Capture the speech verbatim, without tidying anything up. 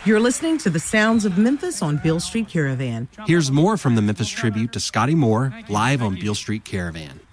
You're listening to the sounds of Memphis on Beale Street Caravan. Here's more from the Memphis Tribute to Scotty Moore live on Beale Street Caravan.